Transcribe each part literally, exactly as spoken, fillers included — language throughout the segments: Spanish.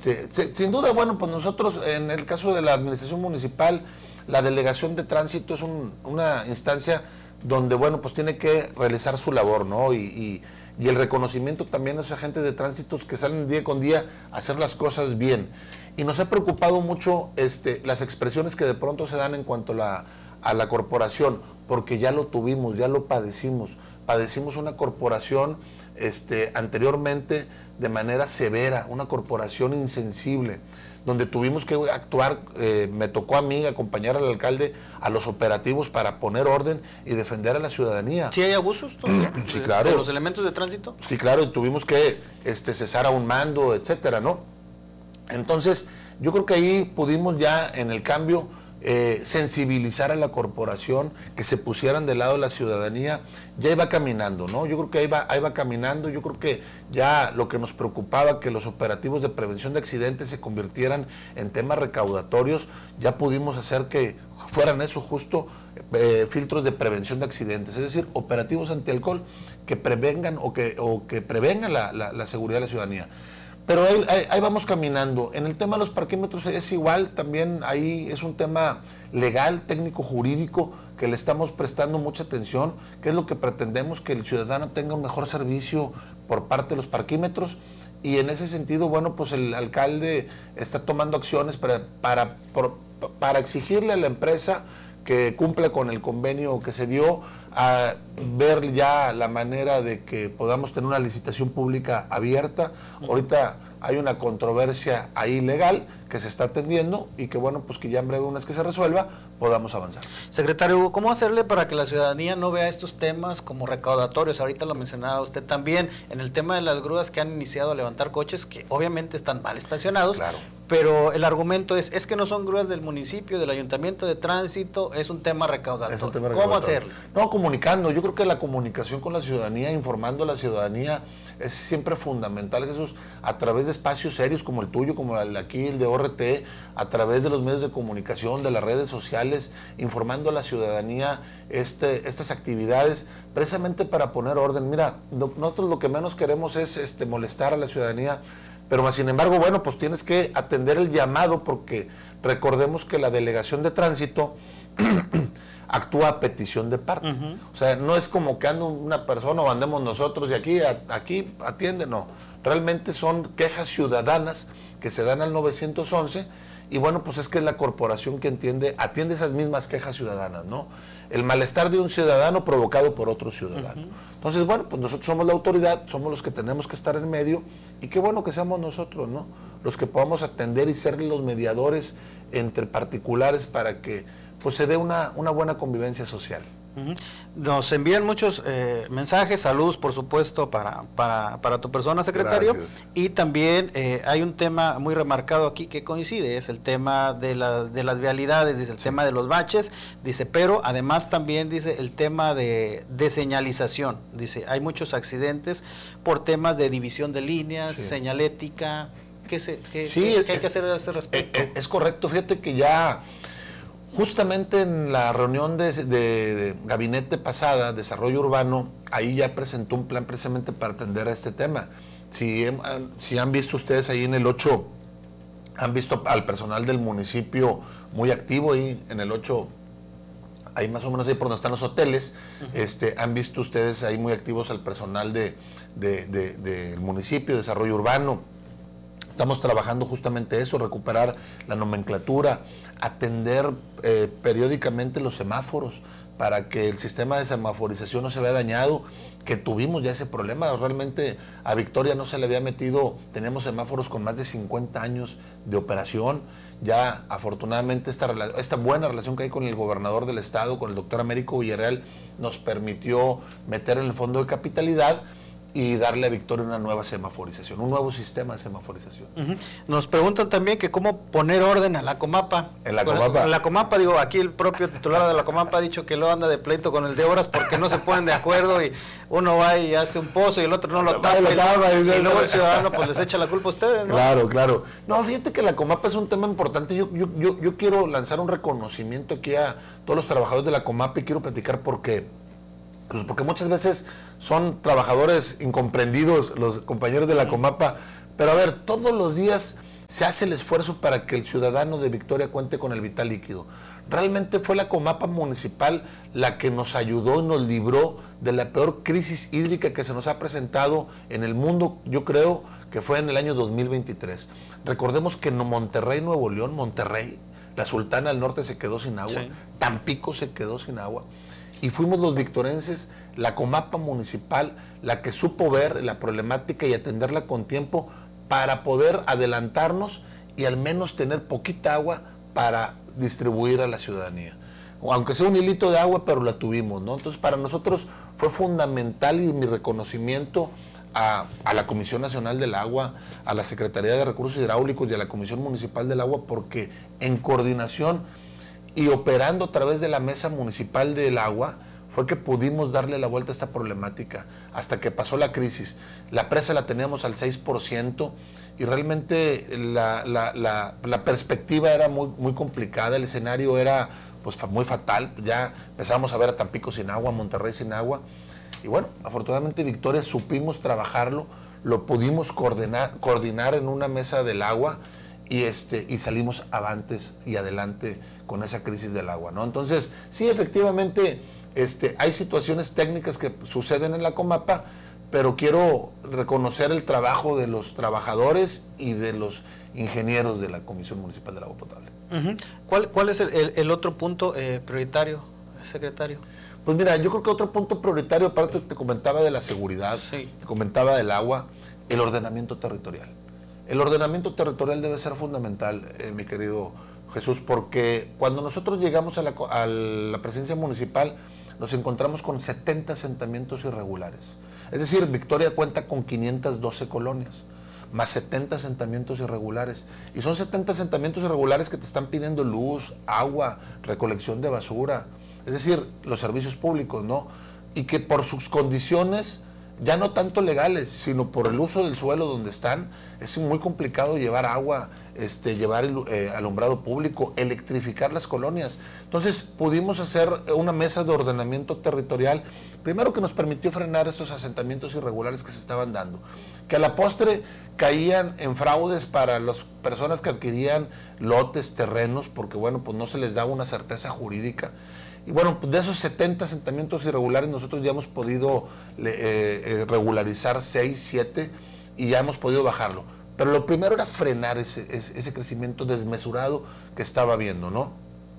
Este, sin duda, bueno, pues nosotros en el caso de la administración municipal, la delegación de tránsito es un, una instancia donde, bueno, pues tiene que realizar su labor, ¿no? Y, y, y el reconocimiento también a esos agentes de tránsito que salen día con día a hacer las cosas bien. Y nos ha preocupado mucho este, las expresiones que de pronto se dan en cuanto a la, a la corporación, porque ya lo tuvimos, ya lo padecimos. Padecimos una corporación este, anteriormente de manera severa, una corporación insensible, donde tuvimos que actuar, eh, me tocó a mí acompañar al alcalde a los operativos para poner orden y defender a la ciudadanía. ¿Sí hay abusos todavía? Sí, de, claro. ¿De los elementos de tránsito? Sí, claro, y tuvimos que este, cesar a un mando, etcétera, ¿no? Entonces, yo creo que ahí pudimos ya en el cambio eh, sensibilizar a la corporación, que se pusieran del lado de la ciudadanía. Ya iba caminando, ¿no? Yo creo que ahí va, ahí va caminando. Yo creo que ya lo que nos preocupaba, que los operativos de prevención de accidentes se convirtieran en temas recaudatorios, ya pudimos hacer que fueran eso justo, eh, filtros de prevención de accidentes, es decir, operativos antialcohol que prevengan o que, o que prevengan la, la, la seguridad de la ciudadanía. Pero ahí, ahí, ahí vamos caminando. En el tema de los parquímetros es igual, también ahí es un tema legal, técnico, jurídico, que le estamos prestando mucha atención, que es lo que pretendemos, que el ciudadano tenga un mejor servicio por parte de los parquímetros. Y en ese sentido, bueno, pues el alcalde está tomando acciones para, para, para, para exigirle a la empresa que cumpla con el convenio que se dio, a ver ya la manera de que podamos tener una licitación pública abierta. Ahorita hay una controversia ahí legal que se está atendiendo y que, bueno, pues que ya en breve, una vez que se resuelva, podamos avanzar. Secretario, ¿cómo hacerle para que la ciudadanía no vea estos temas como recaudatorios? Ahorita lo mencionaba usted también, en el tema de las grúas que han iniciado a levantar coches, que obviamente están mal estacionados, claro, pero el argumento es, es que no son grúas del municipio, del ayuntamiento de tránsito, es un tema recaudatorio. Es un tema recaudatorio. ¿Cómo hacerle? No, comunicando. Yo creo que la comunicación con la ciudadanía, informando a la ciudadanía, es siempre fundamental, Jesús, a través de espacios serios como el tuyo, como el aquí, el de O R T, a través de los medios de comunicación, de las redes sociales, informando a la ciudadanía este, estas actividades, precisamente para poner orden. Mira, no, nosotros lo que menos queremos es este, molestar a la ciudadanía, pero sin embargo, bueno, pues tienes que atender el llamado, porque recordemos que la delegación de tránsito actúa a petición de parte. Uh-huh. O sea, no es como que ande una persona o andemos nosotros y aquí, a, aquí atiende, no. Realmente son quejas ciudadanas que se dan al nueve once y bueno, pues es que es la corporación que entiende, atiende esas mismas quejas ciudadanas, ¿no? El malestar de un ciudadano provocado por otro ciudadano. Uh-huh. Entonces, bueno, pues nosotros somos la autoridad, somos los que tenemos que estar en medio y qué bueno que seamos nosotros, ¿no? Los que podamos atender y ser los mediadores entre particulares para que pues se dé una, una buena convivencia social. Uh-huh. Nos envían muchos eh, mensajes, saludos por supuesto para, para, para tu persona, secretario. Gracias. Y también eh, hay un tema muy remarcado aquí que coincide, es el tema de, la, de las vialidades, dice el sí. tema de los baches, dice, pero además también dice el tema de, de señalización, dice, hay muchos accidentes por temas de división de líneas, sí. señalética, ¿qué, se, qué, sí, qué, es, qué hay que hacer a ese respecto? Es, es correcto, fíjate que ya justamente en la reunión de, de, de gabinete pasada, desarrollo urbano, ahí ya presentó un plan precisamente para atender a este tema. Si, si han visto ustedes ahí en el ocho, han visto al personal del municipio muy activo ahí en el ocho, ahí más o menos ahí por donde están los hoteles, uh-huh. este, han visto ustedes ahí muy activos al personal de, de, de, de, del municipio, desarrollo urbano. Estamos trabajando justamente eso, recuperar la nomenclatura, atender eh, periódicamente los semáforos para que el sistema de semaforización no se vea dañado, que tuvimos ya ese problema. Realmente a Victoria no se le había metido, teníamos semáforos con más de cincuenta años de operación. Ya afortunadamente esta, esta buena relación que hay con el gobernador del estado, con el doctor Américo Villarreal, nos permitió meter en el fondo de capitalidad y darle a Victoria una nueva semaforización, un nuevo sistema de semaforización. Uh-huh. Nos preguntan también que cómo poner orden a la Comapa. En la Comapa. En la Comapa, digo, aquí el propio titular de la Comapa ha dicho que lo anda de pleito con el de obras porque no se ponen de acuerdo y uno va y hace un pozo y el otro no lo tapa, y, y, y luego el ciudadano pues les echa la culpa a ustedes, ¿no? Claro, claro. No, fíjate que la Comapa es un tema importante. Yo, yo, yo, yo quiero lanzar un reconocimiento aquí a todos los trabajadores de la Comapa y quiero platicar por qué. Pues porque muchas veces son trabajadores incomprendidos los compañeros de la Comapa, pero a ver, todos los días se hace el esfuerzo para que el ciudadano de Victoria cuente con el vital líquido. Realmente fue la Comapa municipal la que nos ayudó y nos libró de la peor crisis hídrica que se nos ha presentado en el mundo, yo creo que fue en el año dos mil veintitrés. Recordemos que en Monterrey, Nuevo León, Monterrey, la Sultana del Norte se quedó sin agua, sí. Tampico se quedó sin agua, y fuimos los victorenses, la Comapa municipal, la que supo ver la problemática y atenderla con tiempo para poder adelantarnos y al menos tener poquita agua para distribuir a la ciudadanía. Aunque sea un hilito de agua, pero la tuvimos, ¿no? Entonces, para nosotros fue fundamental, y mi reconocimiento a, a la Comisión Nacional del Agua, a la Secretaría de Recursos Hidráulicos y a la Comisión Municipal del Agua, porque en coordinación y operando a través de la Mesa Municipal del Agua, fue que pudimos darle la vuelta a esta problemática hasta que pasó la crisis. La presa la teníamos al seis por ciento y realmente la, la, la, la perspectiva era muy, muy complicada, el escenario era pues muy fatal. Ya empezamos a ver a Tampico sin agua, Monterrey sin agua, y bueno, afortunadamente Victoria supimos trabajarlo, lo pudimos coordinar, coordinar en una mesa del agua, y, este, y salimos avantes y adelante con esa crisis del agua, ¿no? Entonces, sí, efectivamente, este, hay situaciones técnicas que suceden en la Comapa, pero quiero reconocer el trabajo de los trabajadores y de los ingenieros de la Comisión Municipal del Agua Potable. Uh-huh. ¿Cuál, cuál es el, el, el otro punto eh, prioritario, secretario? Pues mira, yo creo que otro punto prioritario, aparte te comentaba de la seguridad, sí. te comentaba del agua, el ordenamiento territorial. El ordenamiento territorial debe ser fundamental, eh, mi querido Jesús, porque cuando nosotros llegamos a la, a la presidencia municipal, nos encontramos con setenta asentamientos irregulares. Es decir, Victoria cuenta con quinientas doce colonias, más setenta asentamientos irregulares. Y son setenta asentamientos irregulares que te están pidiendo luz, agua, recolección de basura, es decir, los servicios públicos, ¿no? Y que por sus condiciones, ya no tanto legales, sino por el uso del suelo donde están, es muy complicado llevar agua, este, llevar el, eh, alumbrado público, electrificar las colonias. Entonces pudimos hacer una mesa de ordenamiento territorial, primero que nos permitió frenar estos asentamientos irregulares que se estaban dando, que a la postre caían en fraudes para las personas que adquirían lotes, terrenos, porque bueno, pues no se les daba una certeza jurídica. Y bueno, pues de esos setenta asentamientos irregulares nosotros ya hemos podido eh, eh, regularizar seis, siete y ya hemos podido bajarlo. Pero lo primero era frenar ese, ese, ese crecimiento desmesurado que estaba habiendo, ¿no?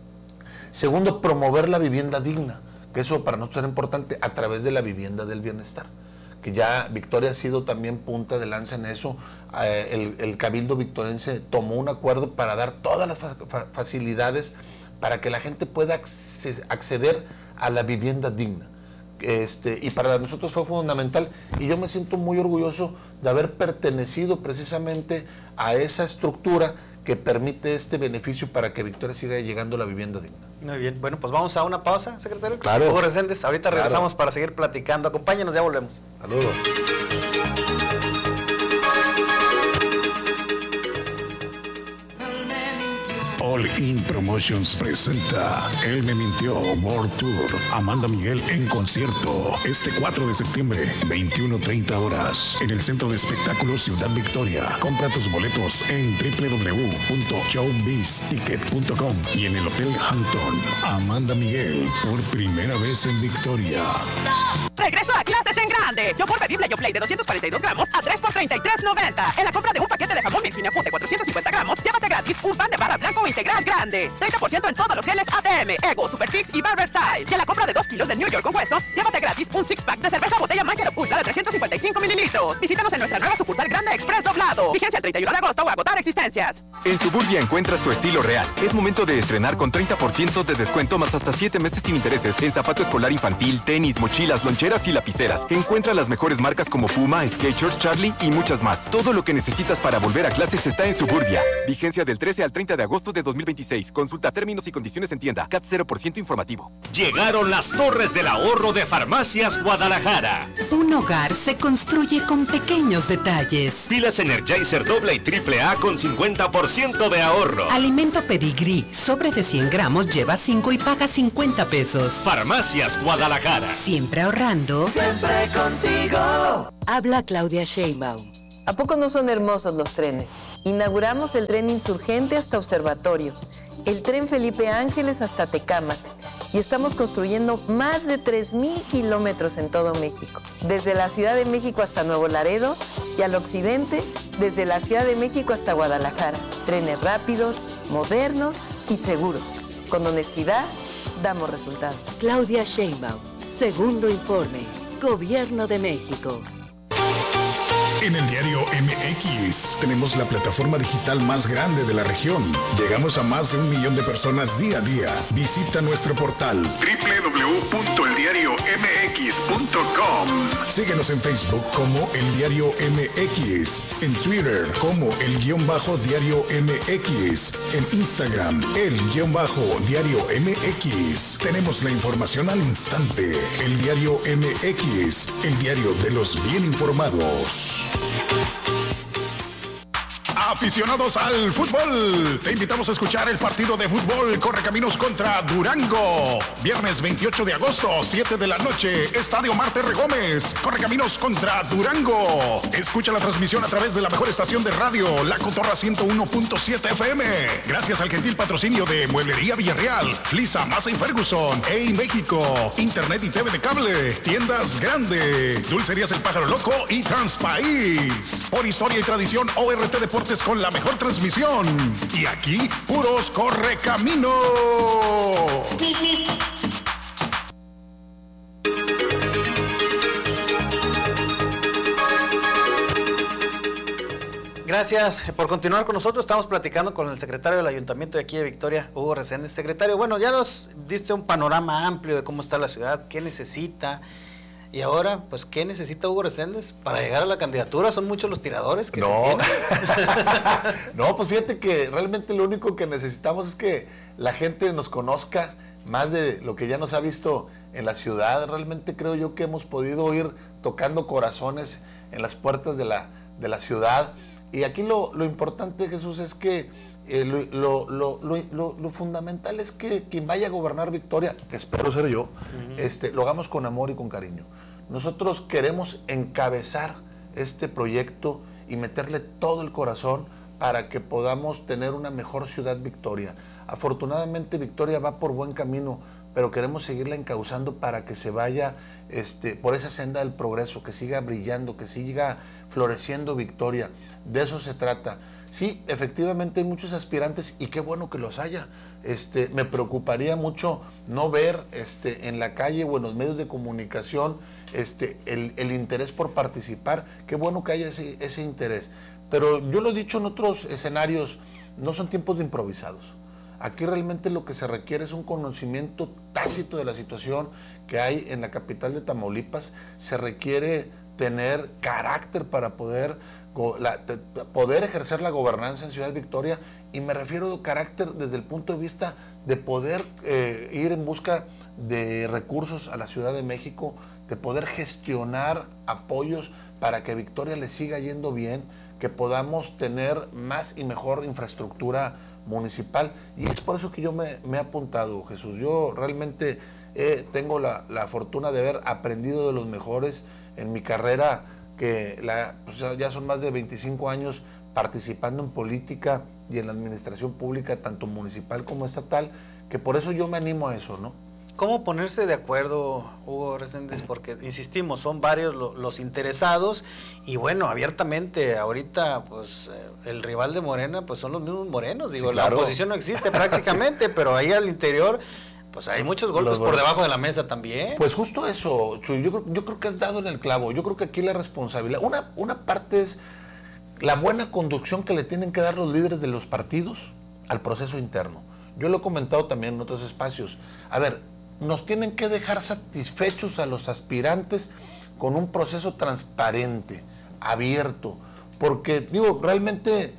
Segundo, promover la vivienda digna, que eso para nosotros era importante a través de la vivienda del bienestar, que ya Victoria ha sido también punta de lanza en eso. Eh, el, el Cabildo victorense tomó un acuerdo para dar todas las fa fa facilidades para que la gente pueda acceder a la vivienda digna. Este, y para nosotros fue fundamental, y yo me siento muy orgulloso de haber pertenecido precisamente a esa estructura que permite este beneficio para que Victoria siga llegando a la vivienda digna. Muy bien, bueno, pues vamos a una pausa, secretario. Claro. Hugo Reséndez, ahorita claro. regresamos para seguir platicando. Acompáñenos, ya volvemos. Saludos. All In Promotions presenta Él me mintió World Tour. Amanda Miguel en concierto este cuatro de septiembre, veintiuno treinta horas, en el Centro de Espectáculos Ciudad Victoria. Compra tus boletos en doble u doble u doble u punto showbiz ticket punto com y en el Hotel Hampton. Amanda Miguel, por primera vez en Victoria. Regreso a clases en grande. Yogur bebible Yoplait de doscientos cuarenta y dos gramos a tres por treinta y tres noventa. En la compra de un paquete de jamón Virginia Food de cuatrocientos cincuenta gramos, llévate gratis un pan de barra blanco integral grande. treinta por ciento en todos los geles A D M, Ego, Superfix y Barber Style. Y en la compra de dos kilos de New York con hueso, llévate gratis un six pack de cerveza botella Michelob Ultra de trescientos cincuenta y cinco mililitros. Visítanos en nuestra nueva sucursal Grande Express Doblado. Vigencia el treinta y uno de agosto o agotar existencias. En Suburbia encuentras tu estilo real. Es momento de estrenar con treinta por ciento de descuento más hasta siete meses sin intereses en zapato escolar infantil, tenis, mochilas, loncheras y lapiceras. Encuentra las mejores marcas como Puma, Skechers, Charlie y muchas más. Todo lo que necesitas para volver a clases está en Suburbia. Vigencia del trece al treinta de agosto de dos mil veintiséis. Consulta términos y condiciones en tienda. C A T cero por ciento informativo. Llegaron las Torres del Ahorro de Farmacias Guadalajara. Un hogar se construye con pequeños detalles. Pilas Energizer doble y triple A con cincuenta por ciento de ahorro. Alimento Pedigrí, sobre de cien gramos, lleva cinco y paga cincuenta pesos. Farmacias Guadalajara. Siempre ahorrando. Siempre contigo. Habla Claudia Sheinbaum. ¿A poco no son hermosos los trenes? Inauguramos el tren Insurgente hasta Observatorio, el tren Felipe Ángeles hasta Tecámac, y estamos construyendo más de tres mil kilómetros en todo México, desde la Ciudad de México hasta Nuevo Laredo y al occidente, desde la Ciudad de México hasta Guadalajara. Trenes rápidos, modernos y seguros. Con honestidad, damos resultados. Claudia Sheinbaum, segundo informe, Gobierno de México. En el diario M X tenemos la plataforma digital más grande de la región. Llegamos a más de un millón de personas día a día. Visita nuestro portal doble u doble u doble u punto el diario m x punto com. Síguenos en Facebook como El Diario M X, en Twitter como El Guión Bajo Diario M X, en Instagram El Guión Bajo Diario M X. Tenemos la información al instante. El Diario M X, el diario de los bien informados. Aficionados al fútbol, te invitamos a escuchar el partido de fútbol Correcaminos contra Durango. Viernes veintiocho de agosto, siete de la noche, Estadio Marte R. Gómez. Correcaminos contra Durango. Escucha la transmisión a través de la mejor estación de radio, La Cotorra ciento uno punto siete F M. Gracias al gentil patrocinio de Mueblería Villarreal, Flisa, Masa y Ferguson, E I México, Internet y T V de cable, Tiendas Grande, Dulcerías El Pájaro Loco y Transpaís. Por historia y tradición, O R T Deportes con la mejor transmisión. Y aquí, puros Correcaminos. Gracias por continuar con nosotros. Estamos platicando con el secretario del Ayuntamiento de aquí de Victoria, Hugo Reséndez. Secretario, bueno, ya nos diste un panorama amplio de cómo está la ciudad, qué necesita. Y ahora, pues, ¿qué necesita Hugo Reséndez para llegar a la candidatura? ¿Son muchos los tiradores que no. se tienen? No, pues fíjate que realmente lo único que necesitamos es que la gente nos conozca más de lo que ya nos ha visto en la ciudad. Realmente creo yo que hemos podido ir tocando corazones en las puertas de la, de la ciudad. Y aquí lo, lo importante, Jesús, es que eh, lo, lo, lo, lo, lo fundamental es que quien vaya a gobernar Victoria, que espero ser yo, uh-huh. este, lo hagamos con amor y con cariño. Nosotros queremos encabezar este proyecto y meterle todo el corazón para que podamos tener una mejor ciudad Victoria. Afortunadamente Victoria va por buen camino, pero queremos seguirla encauzando para que se vaya este, por esa senda del progreso, que siga brillando, que siga floreciendo Victoria. De eso se trata. Sí, efectivamente hay muchos aspirantes y qué bueno que los haya. Este, me preocuparía mucho no ver este, en la calle o en los medios de comunicación este, el, el interés por participar. Qué bueno que haya ese, ese interés. Pero yo lo he dicho en otros escenarios, no son tiempos de improvisados. Aquí realmente lo que se requiere es un conocimiento tácito de la situación que hay en la capital de Tamaulipas. Se requiere tener carácter para poder, la, te, poder ejercer la gobernanza en Ciudad Victoria, y me refiero a carácter desde el punto de vista de poder eh, ir en busca de recursos a la Ciudad de México, de poder gestionar apoyos para que Victoria le siga yendo bien, que podamos tener más y mejor infraestructura municipal. Y es por eso que yo me, me he apuntado, Jesús. Yo realmente eh, tengo la, la fortuna de haber aprendido de los mejores en mi carrera, que la, pues ya son más de veinticinco años participando en política y en la administración pública, tanto municipal como estatal, que por eso yo me animo a eso, ¿no? ¿Cómo ponerse de acuerdo, Hugo Reséndez? Porque, insistimos, son varios lo, los interesados y bueno, abiertamente, ahorita, pues, eh, el rival de Morena, pues son los mismos morenos. Digo, sí, claro. La oposición no existe prácticamente, sí. Pero ahí al interior, pues hay muchos golpes por debajo de la mesa también. Pues justo eso, Chuy, yo creo, yo creo que has dado en el clavo. Yo creo que aquí la responsabilidad, una, una parte es la buena conducción que le tienen que dar los líderes de los partidos al proceso interno. Yo lo he comentado también en otros espacios. A ver, nos tienen que dejar satisfechos a los aspirantes con un proceso transparente, abierto, porque digo, realmente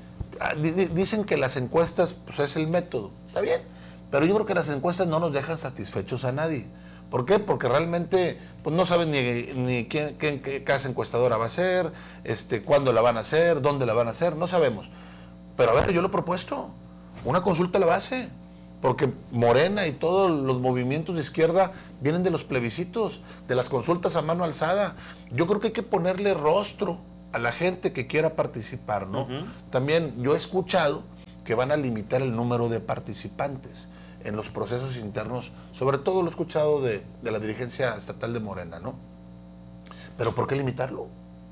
dicen que las encuestas pues, es el método, está bien, pero yo creo que las encuestas no nos dejan satisfechos a nadie. ¿Por qué? Porque realmente pues, no saben ni, ni quién, quién, qué casa encuestadora va a ser, este, cuándo la van a hacer, dónde la van a hacer, no sabemos. Pero a ver, yo lo he propuesto, una consulta a la base. Porque Morena y todos los movimientos de izquierda vienen de los plebiscitos, de las consultas a mano alzada. Yo creo que hay que ponerle rostro a la gente que quiera participar, ¿no? Uh-huh. También yo he escuchado que van a limitar el número de participantes en los procesos internos, sobre todo lo he escuchado de, de la dirigencia estatal de Morena, ¿no? Pero ¿por qué limitarlo?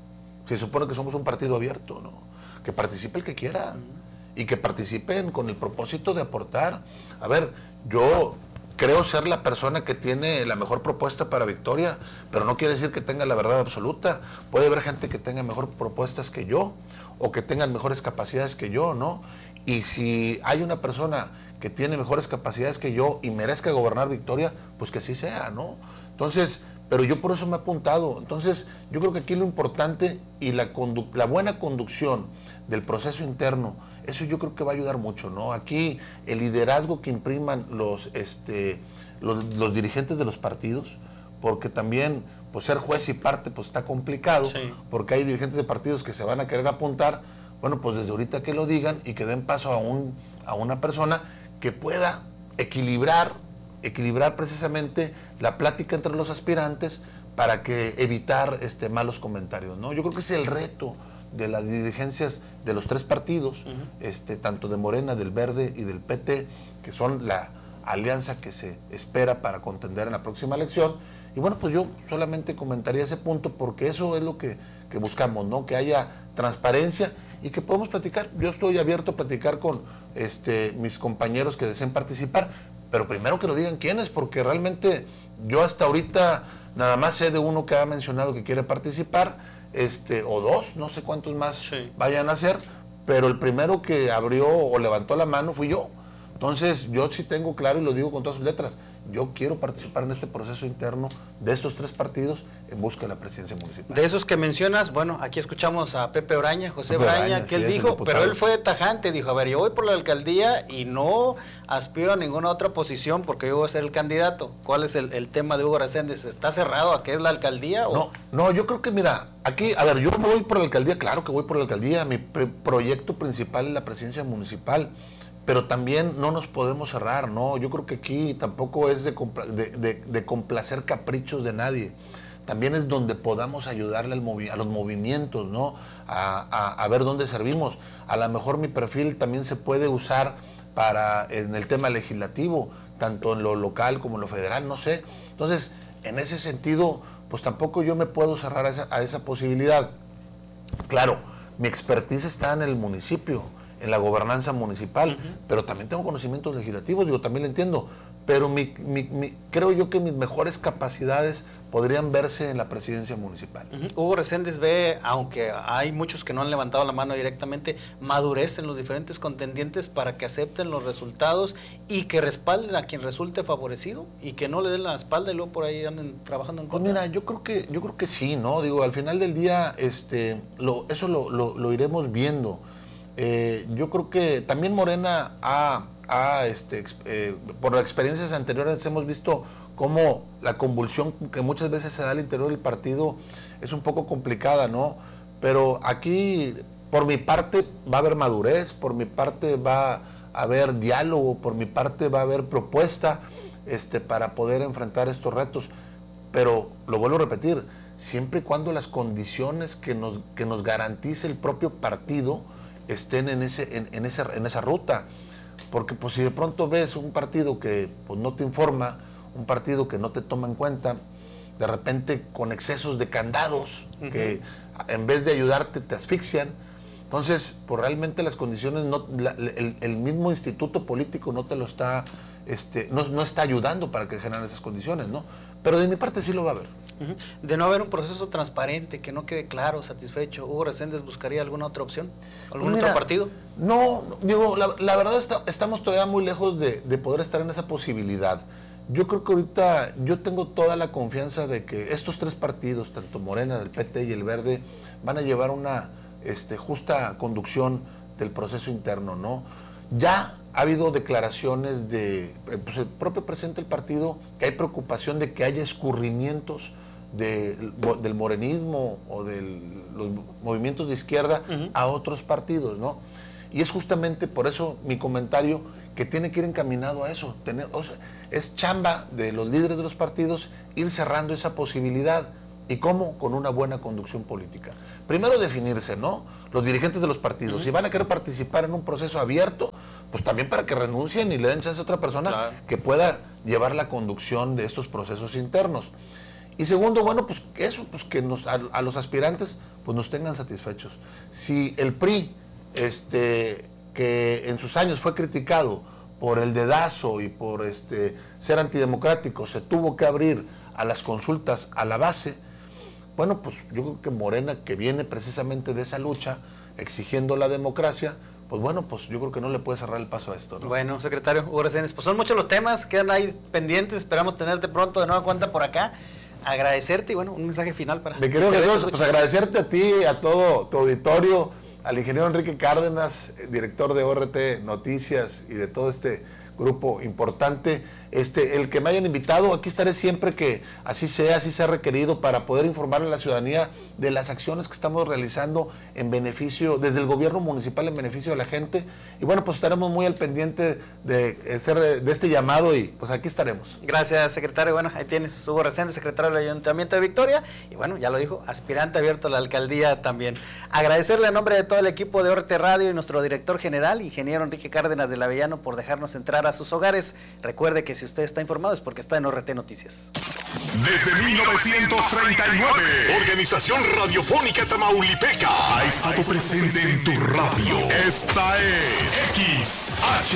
Se supone que somos un partido abierto, ¿no? Que participe el que quiera y que participen con el propósito de aportar. A ver, yo creo ser la persona que tiene la mejor propuesta para Victoria, pero no quiere decir que tenga la verdad absoluta. Puede haber gente que tenga mejores propuestas que yo o que tengan mejores capacidades que yo, ¿no? Y si hay una persona que tiene mejores capacidades que yo y merezca gobernar Victoria, pues que así sea, ¿no? Entonces, pero yo por eso me he apuntado. Entonces, yo creo que aquí lo importante y la, condu- la buena conducción del proceso interno, eso yo creo que va a ayudar mucho, ¿no? Aquí el liderazgo que impriman los, este, los, los dirigentes de los partidos, porque también pues ser juez y parte pues está complicado, sí. Porque hay dirigentes de partidos que se van a querer apuntar, bueno, pues desde ahorita que lo digan y que den paso a, un, a una persona que pueda equilibrar, equilibrar precisamente la plática entre los aspirantes para que evitar este, malos comentarios, ¿no? Yo creo que ese es el reto de las dirigencias de los tres partidos, uh-huh. este, tanto de Morena, del Verde y del P T, que son la alianza que se espera para contender en la próxima elección. Y bueno, pues yo solamente comentaría ese punto porque eso es lo que, que buscamos, ¿no? Que haya transparencia y que podamos platicar. Yo estoy abierto a platicar con este, mis compañeros que deseen participar, pero primero que lo digan quiénes, porque realmente yo hasta ahorita nada más sé de uno que ha mencionado que quiere participar, este, o dos, no sé cuántos más sí. vayan a ser, pero el primero que abrió o levantó la mano fui yo. Entonces, yo sí tengo claro y lo digo con todas sus letras, yo quiero participar en este proceso interno de estos tres partidos en busca de la presidencia municipal. De esos que mencionas, bueno, aquí escuchamos a Pepe Oraña, José Pepe Braña, Braña, que él sí, dijo, pero él fue tajante, dijo, a ver, yo voy por la alcaldía y no aspiro a ninguna otra posición porque yo voy a ser el candidato. ¿Cuál es el, el tema de Hugo Reséndez? ¿Está cerrado a qué es la alcaldía? ¿O? No, no, yo creo que, mira, aquí, a ver, yo voy por la alcaldía, claro que voy por la alcaldía, mi pre- proyecto principal es la presidencia municipal. Pero también no nos podemos cerrar, ¿no? Yo creo que aquí tampoco es de, compla- de, de, de complacer caprichos de nadie. También es donde podamos ayudarle al movi- a los movimientos, ¿no? A, a, a ver dónde servimos. A lo mejor mi perfil también se puede usar para en el tema legislativo, tanto en lo local como en lo federal, no sé. Entonces, en ese sentido, pues tampoco yo me puedo cerrar a esa, a esa posibilidad. Claro, mi expertise está en el municipio, en la gobernanza municipal, uh-huh. pero también tengo conocimientos legislativos, digo, también lo entiendo, pero mi, mi, mi, creo yo que mis mejores capacidades podrían verse en la presidencia municipal. Uh-huh. Hugo Reséndez ve, aunque hay muchos que no han levantado la mano directamente, madurez en los diferentes contendientes para que acepten los resultados y que respalden a quien resulte favorecido y que no le den la espalda y luego por ahí anden trabajando en contra. Pues mira, yo creo que yo creo que sí, ¿no? Digo, al final del día, este, lo, eso lo, lo, lo iremos viendo. Eh, yo creo que también Morena ha, ha este, eh, por las experiencias anteriores hemos visto cómo la convulsión que muchas veces se da al interior del partido es un poco complicada, ¿no? Pero aquí, por mi parte, va a haber madurez, por mi parte va a haber diálogo, por mi parte va a haber propuesta este, para poder enfrentar estos retos. Pero, lo vuelvo a repetir, siempre y cuando las condiciones que nos, que nos garantice el propio partido estén en, ese, en, en, esa, en esa ruta. Porque pues si de pronto ves un partido que pues, no te informa, un partido que no te toma en cuenta, de repente con excesos de candados, uh-huh. que en vez de ayudarte te asfixian, entonces pues realmente las condiciones, no, la, el, el mismo instituto político no te lo está, este, no, no está ayudando para que generen esas condiciones, ¿no? Pero de mi parte sí lo va a haber. Uh-huh. De no haber un proceso transparente, que no quede claro, satisfecho, ¿Hugo Reséndez buscaría alguna otra opción? ¿Algún Mira, otro partido? No, digo, la, la verdad está, estamos todavía muy lejos de, de poder estar en esa posibilidad. Yo creo que ahorita yo tengo toda la confianza de que estos tres partidos, tanto Morena, el P T y el Verde, van a llevar una este, justa conducción del proceso interno, ¿no? Ya ha habido declaraciones de pues, el propio presidente del partido que hay preocupación de que haya escurrimientos de, del morenismo o de los movimientos de izquierda uh-huh. a otros partidos, ¿no? Y es justamente por eso mi comentario que tiene que ir encaminado a eso. Tener, o sea, es chamba de los líderes de los partidos ir cerrando esa posibilidad ¿Y cómo? Con una buena conducción política. Primero definirse, ¿no? Los dirigentes de los partidos, uh-huh. si van a querer participar en un proceso abierto, pues también para que renuncien y le den chance a otra persona claro. que pueda llevar la conducción de estos procesos internos. Y segundo, bueno, pues eso, pues que nos, a, a los aspirantes pues nos tengan satisfechos. Si el P R I, este, que en sus años fue criticado por el dedazo y por este, ser antidemocrático, se tuvo que abrir a las consultas a la base, bueno, pues yo creo que Morena, que viene precisamente de esa lucha, exigiendo la democracia, pues bueno, pues yo creo que no le puede cerrar el paso a esto, ¿no? Bueno, secretario Hugo Reséndez, pues son muchos los temas, quedan ahí pendientes, esperamos tenerte pronto de nueva cuenta por acá, agradecerte y bueno, un mensaje final para... Me quiero Jesús, pues agradecerte a ti, a todo tu auditorio, al ingeniero Enrique Cárdenas, director de O R T Noticias y de todo este grupo importante, este, el que me hayan invitado, aquí estaré siempre que así sea, así sea requerido para poder informarle a la ciudadanía de las acciones que estamos realizando en beneficio, desde el gobierno municipal en beneficio de la gente, y bueno, pues estaremos muy al pendiente de, de, ser, de este llamado y pues aquí estaremos. Gracias, secretario. Bueno, ahí tienes Hugo Reséndez, secretario del Ayuntamiento de Victoria, y bueno, ya lo dijo, aspirante abierto a la alcaldía también. Agradecerle a nombre de todo el equipo de O R T Radio y nuestro director general, ingeniero Enrique Cárdenas del Avellano, por dejarnos entrar a sus hogares. Recuerde que si usted está informado es porque está en O R T Noticias. Desde mil novecientos treinta y nueve, Organización Radiofónica Tamaulipeca ha estado presente en tu radio. Esta es X H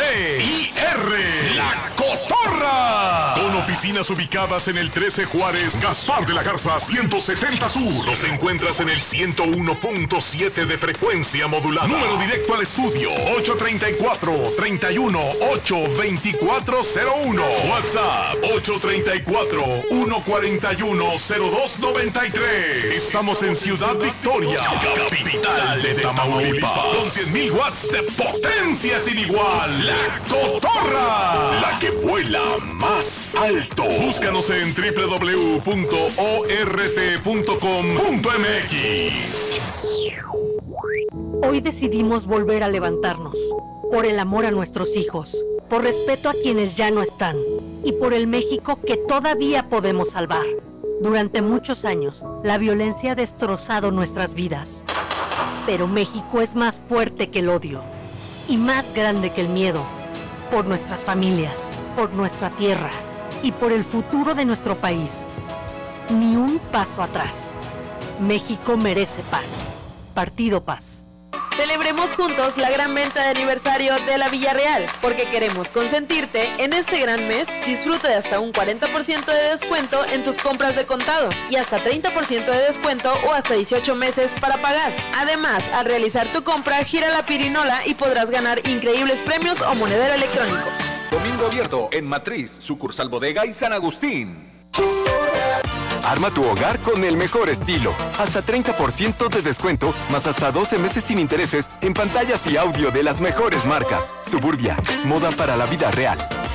D I R, La Cotorra. Con oficinas ubicadas en el trece Juárez, Gaspar de la Garza ciento setenta Sur. Nos encuentras en el ciento uno punto siete de frecuencia modulada. Número directo al estudio ocho treinta y cuatro, treinta y uno, ocho veinticuatro cero uno. WhatsApp ocho treinta y cuatro, uno cuarenta y uno, cero dos noventa y tres. Estamos en Ciudad Victoria, capital de Tamaulipas, con cien mil watts de potencia sin igual. La Cotorra, la que vuela más alto. Búscanos en doble u doble u doble u punto o r t punto com punto m x. Hoy decidimos volver a levantarnos, por el amor a nuestros hijos, por respeto a quienes ya no están y por el México que todavía podemos salvar. Durante muchos años, la violencia ha destrozado nuestras vidas. Pero México es más fuerte que el odio y más grande que el miedo. Por nuestras familias, por nuestra tierra y por el futuro de nuestro país. Ni un paso atrás. México merece paz. Partido Paz. Celebremos juntos la gran venta de aniversario de la Villarreal, porque queremos consentirte en este gran mes. Disfruta de hasta un cuarenta por ciento de descuento en tus compras de contado y hasta treinta por ciento de descuento o hasta dieciocho meses para pagar. Además, al realizar tu compra, gira la pirinola y podrás ganar increíbles premios o monedero electrónico. Domingo abierto en Matriz, sucursal Bodega y San Agustín. Arma tu hogar con el mejor estilo. Hasta treinta por ciento de descuento, más hasta doce meses sin intereses en pantallas y audio de las mejores marcas. Suburbia, moda para la vida real.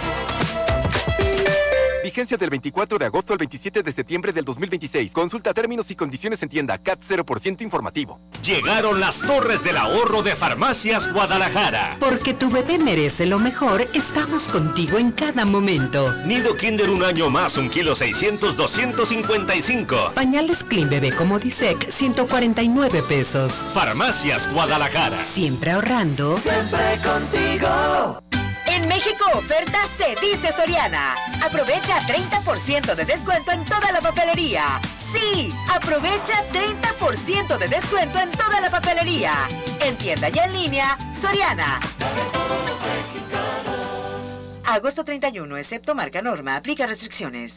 Vigencia del veinticuatro de agosto al veintisiete de septiembre del dos mil veintiséis. Consulta términos y condiciones en tienda. C A T cero por ciento informativo. Llegaron las torres del ahorro de Farmacias Guadalajara. Porque tu bebé merece lo mejor, estamos contigo en cada momento. Nido Kinder un año más, un kilo seiscientos, doscientos cincuenta y cinco. Pañales Clean Bebé como Disec, ciento cuarenta y nueve pesos. Farmacias Guadalajara. Siempre ahorrando. Siempre contigo. En México oferta se dice Soriana. Aprovecha treinta por ciento de descuento en toda la papelería. Sí, aprovecha treinta por ciento de descuento en toda la papelería. En tienda y en línea, Soriana. Agosto treinta y uno, excepto marca Norma, aplica restricciones.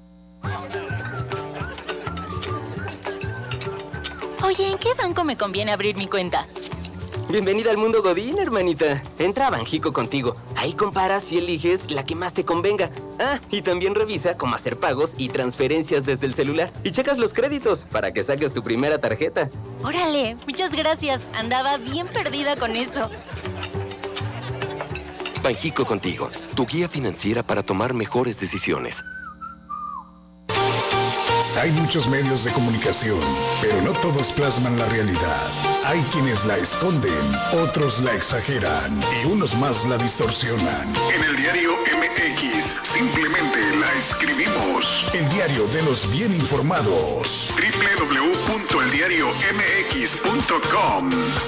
Oye, ¿en qué banco me conviene abrir mi cuenta? Bienvenida al mundo Godín, hermanita. Entra a Banjico contigo. Ahí comparas y eliges la que más te convenga. Ah, y también revisa cómo hacer pagos y transferencias desde el celular. Y checas los créditos para que saques tu primera tarjeta. Órale, muchas gracias. Andaba bien perdida con eso. Banjico contigo, tu guía financiera para tomar mejores decisiones. Hay muchos medios de comunicación, pero no todos plasman la realidad. Hay quienes la esconden, otros la exageran y unos más la distorsionan. En el diario M X simplemente la escribimos. El diario de los bien informados. doble u doble u doble u punto el diario m x punto com.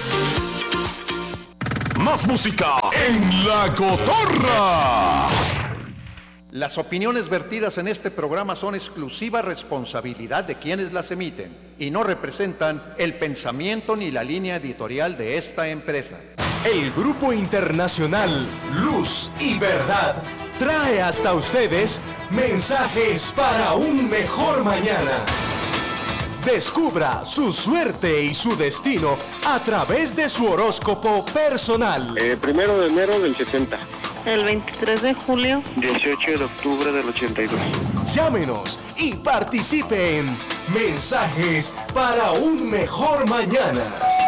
Más música en La Cotorra. Las opiniones vertidas en este programa son exclusiva responsabilidad de quienes las emiten y no representan el pensamiento ni la línea editorial de esta empresa. El Grupo Internacional Luz y Verdad trae hasta ustedes mensajes para un mejor mañana. Descubra su suerte y su destino a través de su horóscopo personal. Eh, primero de enero del setenta. El veintitrés de julio. dieciocho de octubre del ochenta y dos. Llámenos y participe en Mensajes para un Mejor Mañana.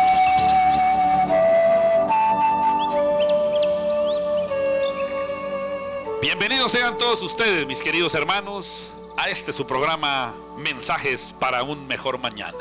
Bienvenidos sean todos ustedes, mis queridos hermanos, a este su programa Mensajes para un Mejor Mañana.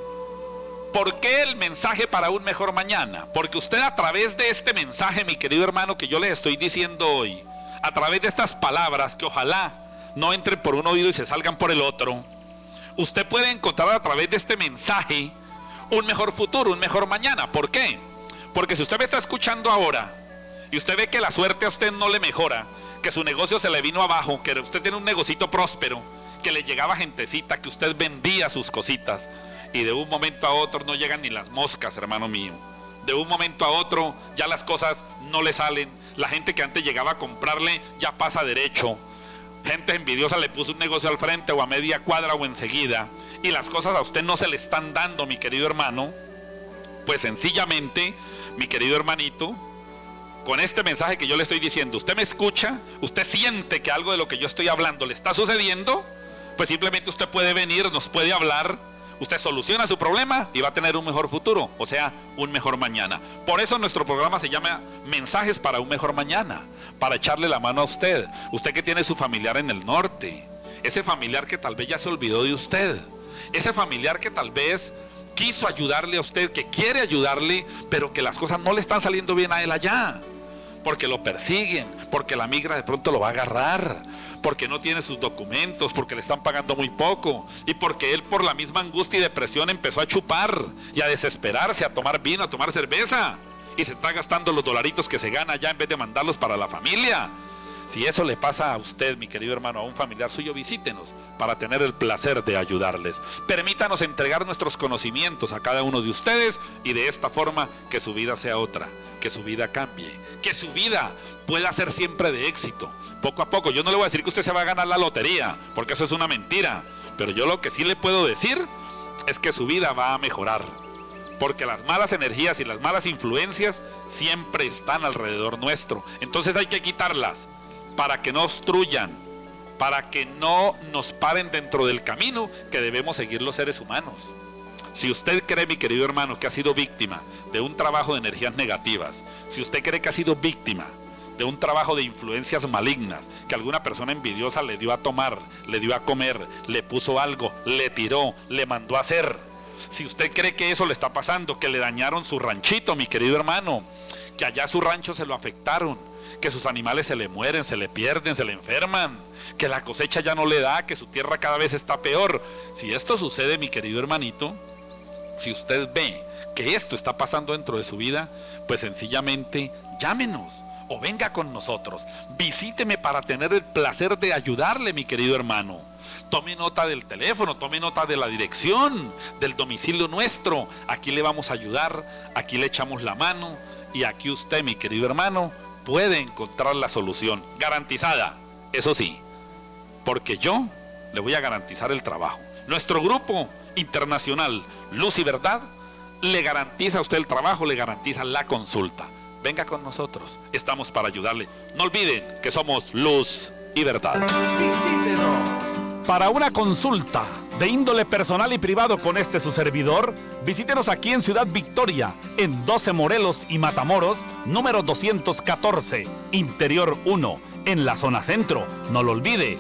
¿Por qué el mensaje para un mejor mañana? Porque usted a través de este mensaje, mi querido hermano, que yo les estoy diciendo hoy, a través de estas palabras que ojalá no entren por un oído y se salgan por el otro, usted puede encontrar a través de este mensaje un mejor futuro, un mejor mañana. ¿Por qué? Porque si usted me está escuchando ahora y usted ve que la suerte a usted no le mejora, que su negocio se le vino abajo, que usted tiene un negocito próspero, que le llegaba gentecita, que usted vendía sus cositas, y de un momento a otro no llegan ni las moscas, hermano mío. De un momento a otro ya las cosas no le salen. La gente que antes llegaba a comprarle ya pasa derecho. Gente envidiosa le puso un negocio al frente o a media cuadra o enseguida, y las cosas a usted no se le están dando, mi querido hermano. Pues sencillamente, mi querido hermanito, con este mensaje que yo le estoy diciendo, usted me escucha, usted siente que algo de lo que yo estoy hablando le está sucediendo, pues simplemente usted puede venir, nos puede hablar, usted soluciona su problema y va a tener un mejor futuro, o sea, un mejor mañana. Por eso nuestro programa se llama Mensajes para un Mejor Mañana, para echarle la mano a usted. Usted que tiene su familiar en el norte, ese familiar que tal vez ya se olvidó de usted, ese familiar que tal vez quiso ayudarle a usted, que quiere ayudarle, pero que las cosas no le están saliendo bien a él allá, porque lo persiguen, porque la migra de pronto lo va a agarrar, porque no tiene sus documentos, porque le están pagando muy poco, y porque él por la misma angustia y depresión empezó a chupar y a desesperarse, a tomar vino, a tomar cerveza, y se está gastando los dolaritos que se gana ya en vez de mandarlos para la familia. Si eso le pasa a usted, mi querido hermano, a un familiar suyo, visítenos para tener el placer de ayudarles. Permítanos entregar nuestros conocimientos a cada uno de ustedes y de esta forma que su vida sea otra, que su vida cambie, que su vida pueda ser siempre de éxito. Poco a poco, yo no le voy a decir que usted se va a ganar la lotería, porque eso es una mentira, pero yo lo que sí le puedo decir es que su vida va a mejorar, porque las malas energías y las malas influencias siempre están alrededor nuestro. Entonces hay que quitarlas para que no obstruyan, para que no nos paren dentro del camino que debemos seguir los seres humanos. Si usted cree, mi querido hermano, que ha sido víctima de un trabajo de energías negativas, si usted cree que ha sido víctima de un trabajo de influencias malignas, que alguna persona envidiosa le dio a tomar, le dio a comer, le puso algo, le tiró, le mandó a hacer, si usted cree que eso le está pasando, que le dañaron su ranchito, mi querido hermano, que allá su rancho se lo afectaron, que sus animales se le mueren, se le pierden, se le enferman, que la cosecha ya no le da, que su tierra cada vez está peor, si esto sucede, mi querido hermanito, si usted ve que esto está pasando dentro de su vida, pues sencillamente llámenos o venga con nosotros, visíteme para tener el placer de ayudarle, mi querido hermano. Tome nota del teléfono, tome nota de la dirección, del domicilio nuestro. Aquí le vamos a ayudar, aquí le echamos la mano y aquí usted, mi querido hermano, puede encontrar la solución garantizada, eso sí, porque yo le voy a garantizar el trabajo. Nuestro grupo internacional Luz y Verdad le garantiza a usted el trabajo, le garantiza la consulta. Venga con nosotros, estamos para ayudarle. No olviden que somos Luz y Verdad. Visítenos. Para una consulta de índole personal y privado con este su servidor, visítenos aquí en Ciudad Victoria, en doce Morelos y Matamoros, número doscientos catorce, Interior uno, en la zona centro. No lo olvide,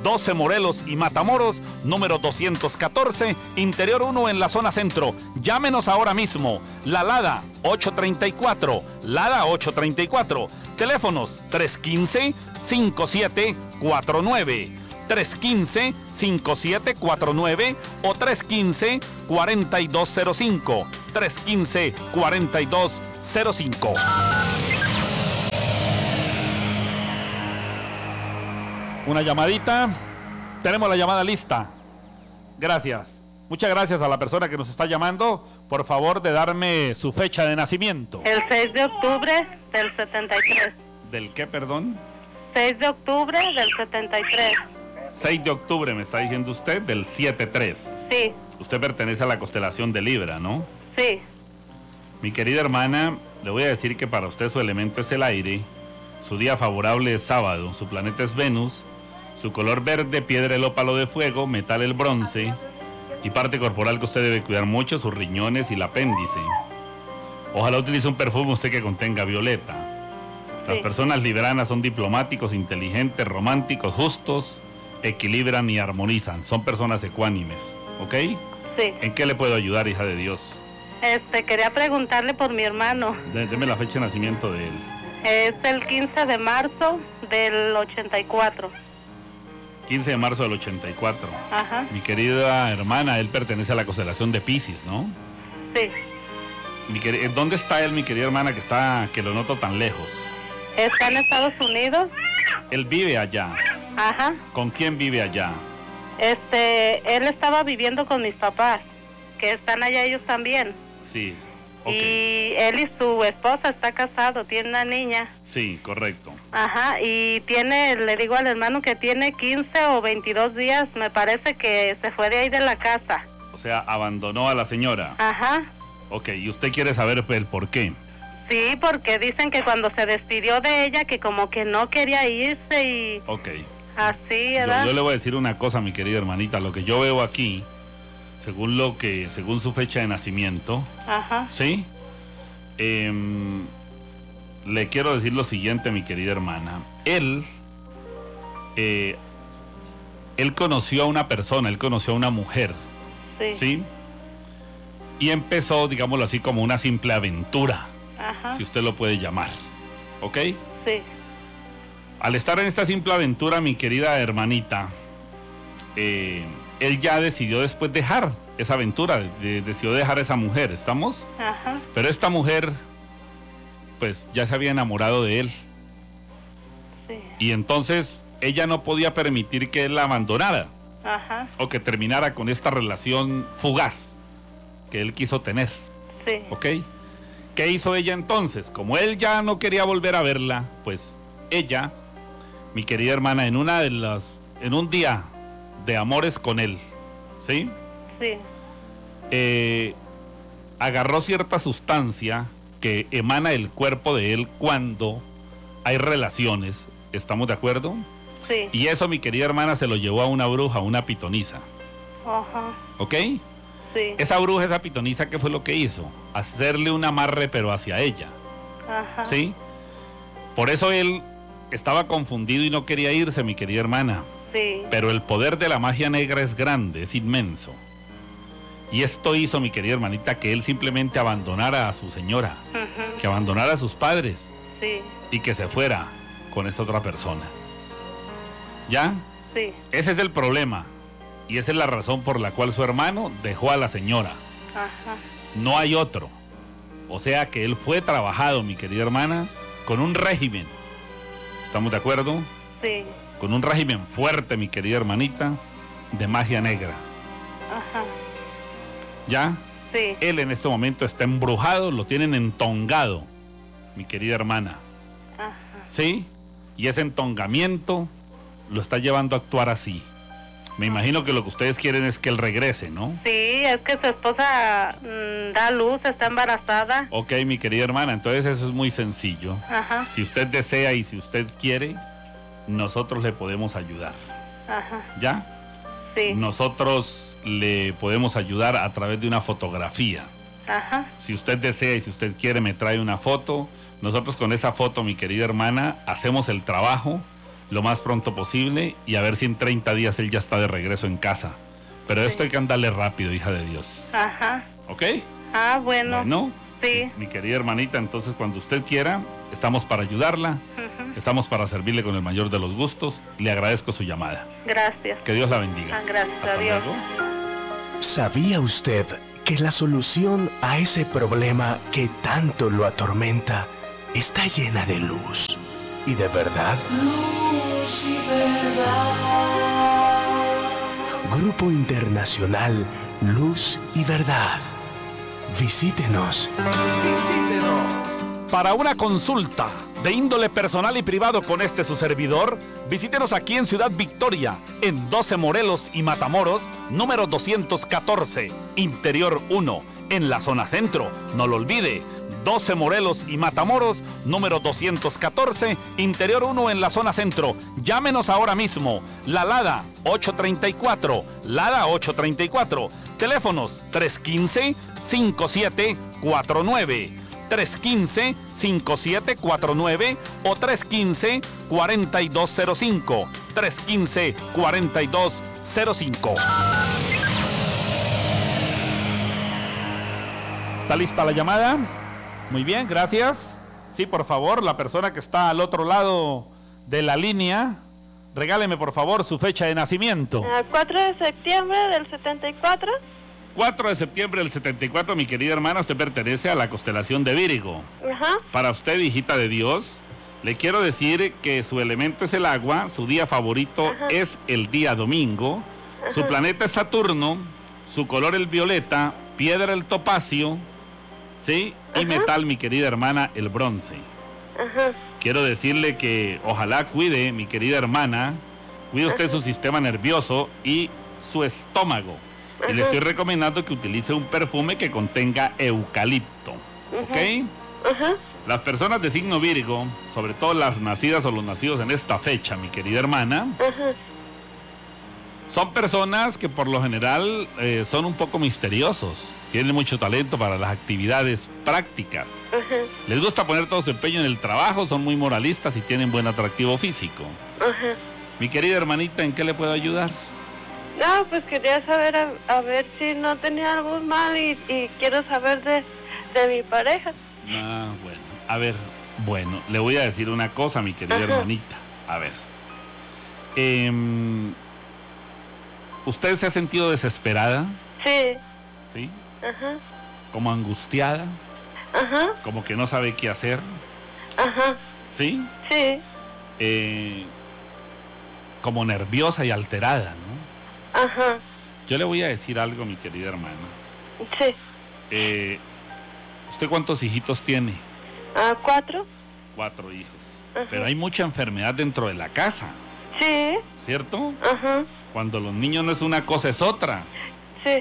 doce Morelos y Matamoros, número doscientos catorce, Interior uno en la zona centro. Llámenos ahora mismo. La Lada ocho treinta y cuatro, Lada ocho treinta y cuatro. Teléfonos tres uno cinco, cinco siete cuatro nueve, tres uno cinco, cinco siete cuatro nueve o tres uno cinco, cuatro dos cero cinco, tres uno cinco, cuatro dos cero cinco. Una llamadita. Tenemos la llamada lista. Gracias. Muchas gracias a la persona que nos está llamando. Por favor, de darme su fecha de nacimiento. El seis de octubre del setenta y tres. ¿Del qué, perdón? seis de octubre del setenta y tres. seis de octubre, me está diciendo usted, del setenta y tres. Sí. Usted pertenece a la constelación de Libra, ¿no? Sí. Mi querida hermana, le voy a decir que para usted su elemento es el aire, su día favorable es sábado, su planeta es Venus, su color verde, piedra el ópalo de fuego, metal el bronce, y parte corporal que usted debe cuidar mucho, sus riñones y el apéndice. Ojalá utilice un perfume usted que contenga violeta. Las Sí. personas libranas son diplomáticos, inteligentes, románticos, justos, equilibran y armonizan. Son personas ecuánimes, ¿ok? Sí. ¿En qué le puedo ayudar, hija de Dios? Este, quería preguntarle por mi hermano. De- deme la fecha de nacimiento de él. Es el quince de marzo del ochenta y cuatro. quince de marzo del ochenta y cuatro. Ajá. Mi querida hermana, él pertenece a la constelación de Piscis, ¿no? Sí. Mi queri- ¿Dónde está él, mi querida hermana, que está, que lo noto tan lejos? Está en Estados Unidos. Él vive allá. Ajá. ¿Con quién vive allá? Este, él estaba viviendo con mis papás, que están allá ellos también. Sí, Y él y su esposa está casado, tiene una niña. sí, correcto. Ajá, y tiene, le digo al hermano que tiene quince o veintidós días, me parece que se fue de ahí de la casa. O sea, abandonó a la señora. Ajá. Ok, y usted quiere saber el por qué. Sí, porque dicen que cuando se despidió de ella, que como que no quería irse y Ok. así, Yo, ¿verdad? yo le voy a decir una cosa, mi querida hermanita. Lo que yo veo aquí, según lo que, según su fecha de nacimiento, Ajá. ¿sí? Em, le quiero decir lo siguiente, mi querida hermana. Él, eh, él conoció a una persona, él conoció a una mujer, Sí. ¿sí? Y empezó, digámoslo así, como una simple aventura, Ajá. si usted lo puede llamar, ¿ok? Sí. Al estar en esta simple aventura, mi querida hermanita, eh, él ya decidió después dejar esa aventura, de- decidió dejar a esa mujer, ¿estamos? Ajá. Pero esta mujer, pues ya se había enamorado de él. Sí. Y entonces ella no podía permitir que él la abandonara Ajá. o que terminara con esta relación fugaz que él quiso tener, Sí. ¿ok? ¿Qué hizo ella entonces? Como él ya no quería volver a verla, pues ella, mi querida hermana, en una de las, en un día de amores con él, ¿sí? Sí. Eh, agarró cierta sustancia que emana el cuerpo de él cuando hay relaciones, ¿estamos de acuerdo? Sí. Y eso, mi querida hermana, se lo llevó a una bruja, a una pitonisa, Ajá. ¿ok? Sí. Esa bruja, esa pitonisa, ¿qué fue lo que hizo? Hacerle un amarre, pero hacia ella, Ajá. ¿sí? Por eso él estaba confundido y no quería irse, mi querida hermana. Sí. Pero el poder de la magia negra es grande, es inmenso. Y esto hizo, mi querida hermanita, que él simplemente abandonara a su señora, Ujú. que abandonara a sus padres Sí. y que se fuera con esta otra persona. ¿Ya? Sí. Ese es el problema. Y esa es la razón por la cual su hermano dejó a la señora. Ajá. No hay otro. O sea que él fue trabajado, mi querida hermana, con un régimen. ¿Estamos de acuerdo? Sí. Con un régimen fuerte, mi querida hermanita, de magia negra. Ajá. ¿Ya? Sí. Él en este momento está embrujado, lo tienen entongado, mi querida hermana. Ajá. ¿Sí? Y ese entongamiento lo está llevando a actuar así. Me imagino que lo que ustedes quieren es que él regrese, ¿no? Sí, es que su esposa mm, da luz, está embarazada. Ok, mi querida hermana, entonces eso es muy sencillo. Ajá. Si usted desea y si usted quiere, nosotros le podemos ayudar. Ajá. ¿Ya? Sí. Nosotros le podemos ayudar a través de una fotografía. Ajá. Si usted desea y si usted quiere, me trae una foto. Nosotros con esa foto, mi querida hermana, hacemos el trabajo, lo más pronto posible y a ver si en treinta días él ya está de regreso en casa. Pero sí. Esto hay que andarle rápido, hija de Dios. Ajá. ¿Ok? Ah, bueno. Bueno, sí. Mi, mi querida hermanita, entonces cuando usted quiera, estamos para ayudarla, uh-huh. Estamos para servirle con el mayor de los gustos. Le agradezco su llamada. Gracias. Que Dios la bendiga. Ah, gracias, Hasta adiós. luego. ¿Sabía usted que la solución a ese problema que tanto lo atormenta está llena de luz y de verdad? Luz y verdad. Grupo Internacional Luz y Verdad. Visítenos. Visítenos. Para una consulta de índole personal y privado con este su servidor, visítenos aquí en Ciudad Victoria, en doce Morelos y Matamoros, número doscientos catorce, Interior uno, en la zona centro. No lo olvide, doce Morelos y Matamoros, número doscientos catorce, Interior uno en la zona centro. Llámenos ahora mismo. La Lada ocho treinta y cuatro, Lada ocho treinta y cuatro. Teléfonos tres uno cinco, cinco siete cuatro nueve. tres uno cinco, cinco siete cuatro nueve o tres uno cinco, cuatro dos cero cinco. tres uno cinco, cuatro dos cero cinco. ¿Está lista la llamada? Muy bien, gracias. Sí, por favor, la persona que está al otro lado de la línea, regáleme por favor su fecha de nacimiento. Uh, cuatro de septiembre del setenta y cuatro. cuatro de septiembre del setenta y cuatro, mi querida hermana, usted pertenece a la constelación de Virgo. Ajá. Para usted, hijita de Dios, le quiero decir que su elemento es el agua, su día favorito Ajá. es el día domingo, Ajá. su planeta es Saturno, su color el violeta, piedra el topacio, ¿sí? Y Ajá. metal, mi querida hermana, el bronce. Ajá. Quiero decirle que ojalá cuide, mi querida hermana, cuide usted Ajá. su sistema nervioso y su estómago. Y le estoy recomendando que utilice un perfume que contenga eucalipto, ¿ok? Ajá. Las personas de signo Virgo, sobre todo las nacidas o los nacidos en esta fecha, mi querida hermana, Ajá. son personas que por lo general eh, son un poco misteriosos, tienen mucho talento para las actividades prácticas, Ajá. les gusta poner todo su empeño en el trabajo, son muy moralistas y tienen buen atractivo físico. Ajá. Mi querida hermanita, ¿en qué le puedo ayudar? No, pues quería saber a, a ver si no tenía algún mal y, y quiero saber de, de mi pareja. Ah, bueno. A ver, bueno, le voy a decir una cosa, mi querida Ajá. hermanita. A ver. Eh, ¿Usted se ha sentido desesperada? Sí. ¿Sí? Ajá. ¿Como angustiada? Ajá. ¿Como que no sabe qué hacer? Ajá. ¿Sí? Sí. Eh, como nerviosa y alterada, ¿no? Ajá. Yo le voy a decir algo, mi querida hermana. Sí. Eh, ¿Usted cuántos hijitos tiene? Ah, cuatro. Cuatro hijos. Ajá. Pero hay mucha enfermedad dentro de la casa. Sí. ¿Cierto? Ajá. Cuando los niños no es una cosa, es otra. Sí.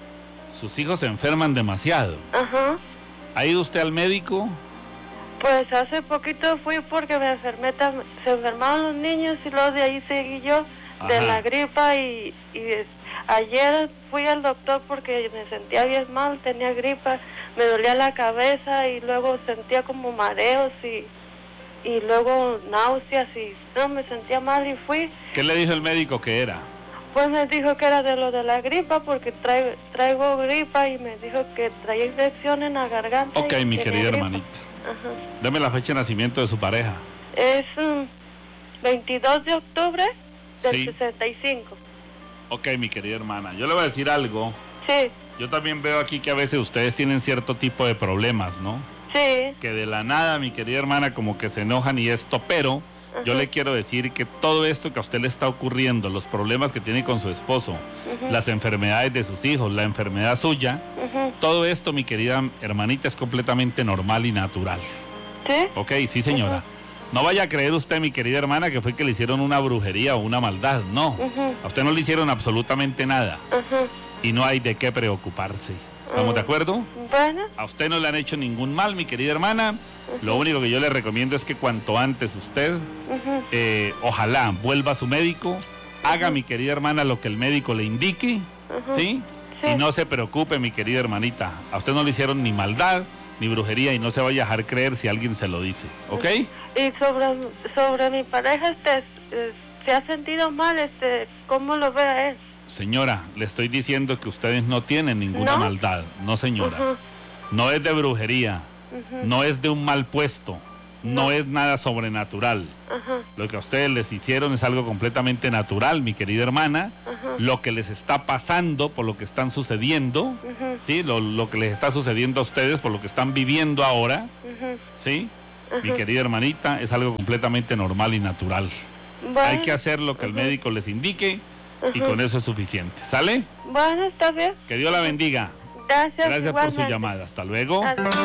Sus hijos se enferman demasiado. Ajá. ¿Ha ido usted al médico? Pues hace poquito fui porque me enfermé, se enfermaron los niños y luego de ahí seguí yo. De Ajá. la gripa y, y ayer fui al doctor porque me sentía bien mal, tenía gripa, me dolía la cabeza y luego sentía como mareos y, y luego náuseas y no, me sentía mal y fui. ¿Qué le dijo el médico que era? Pues me dijo que era de lo de la gripa porque traigo, traigo gripa y me dijo que traía infección en la garganta. Ok, mi querida gripa. hermanita. Ajá. Deme la fecha de nacimiento de su pareja. Es um, veintidós de octubre del Sí. sesenta y cinco. Ok, mi querida hermana, yo le voy a decir algo. Sí. Yo también veo aquí que a veces ustedes tienen cierto tipo de problemas, ¿no? Sí. Que de la nada, mi querida hermana, como que se enojan y esto, pero Ajá. yo le quiero decir que todo esto que a usted le está ocurriendo, los problemas que tiene con su esposo, Ujú. las enfermedades de sus hijos, la enfermedad suya, Ujú. todo esto, mi querida hermanita, es completamente normal y natural. ¿Sí? Ok, sí, señora. No vaya a creer usted, mi querida hermana, que fue que le hicieron una brujería o una maldad. No. Ujú. A usted no le hicieron absolutamente nada. Ajá. Y no hay de qué preocuparse. ¿Estamos de acuerdo? Bueno. A usted no le han hecho ningún mal, mi querida hermana. Lo único que yo le recomiendo es que cuanto antes usted, Ujú. eh, ojalá vuelva a su médico, haga, mi querida hermana, lo que el médico le indique, Ujú. ¿sí? Sí. Y no se preocupe, mi querida hermanita. A usted no le hicieron ni maldad, ni brujería, y no se vaya a dejar creer si alguien se lo dice, ¿ok? Y sobre, sobre mi pareja, este, eh, se ha sentido mal, este, ¿cómo lo ve a él? Señora, le estoy diciendo que ustedes no tienen ninguna ¿No? maldad. No, señora. Uh-huh. No es de brujería. Uh-huh. No es de un mal puesto. No, no es nada sobrenatural. Uh-huh. Lo que a ustedes les hicieron es algo completamente natural, mi querida hermana. Uh-huh. Lo que les está pasando por lo que están sucediendo, uh-huh. ¿sí? Lo, lo que les está sucediendo a ustedes por lo que están viviendo ahora, uh-huh. ¿sí? Uh-huh. Mi querida hermanita, es algo completamente normal y natural. Bueno. Hay que hacer lo que uh-huh. el médico les indique. Uh-huh. Y con eso es suficiente. ¿Sale? Bueno, está bien. Que Dios la bendiga. Gracias. Gracias por su llamada. Hasta luego.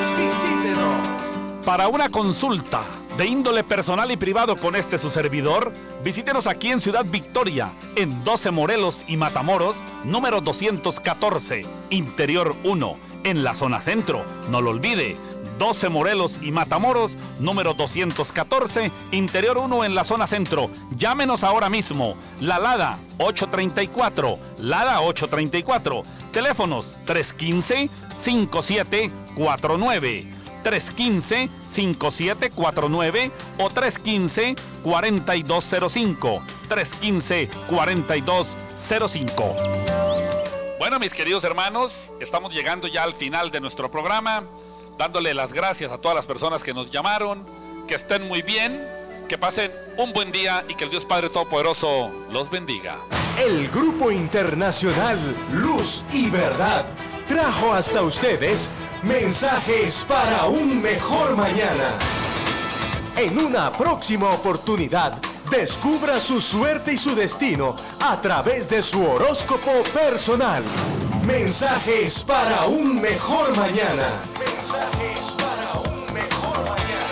Visítenos. Para una consulta de índole personal y privado con este su servidor, visítenos aquí en Ciudad Victoria, en doce Morelos y Matamoros, número doscientos catorce, Interior uno, en la zona centro. No lo olvide. doce Morelos y Matamoros, número doscientos catorce, Interior uno en la zona centro. Llámenos ahora mismo. La Lada ocho treinta y cuatro, Lada ocho treinta y cuatro. Teléfonos tres uno cinco, cinco siete cuatro nueve, tres uno cinco, cinco siete cuatro nueve o tres uno cinco, cuatro dos cero cinco, tres uno cinco, cuatro dos cero cinco. Bueno, mis queridos hermanos, estamos llegando ya al final de nuestro programa, dándole las gracias a todas las personas que nos llamaron, que estén muy bien, que pasen un buen día y que el Dios Padre Todopoderoso los bendiga. El Grupo Internacional Luz y Verdad trajo hasta ustedes mensajes para un mejor mañana. En una próxima oportunidad, descubra su suerte y su destino a través de su horóscopo personal. Mensajes para un mejor mañana. Mensajes para un mejor mañana.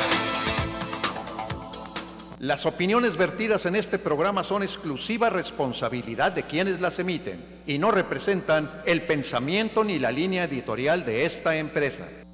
Las opiniones vertidas en este programa son exclusiva responsabilidad de quienes las emiten y no representan el pensamiento ni la línea editorial de esta empresa.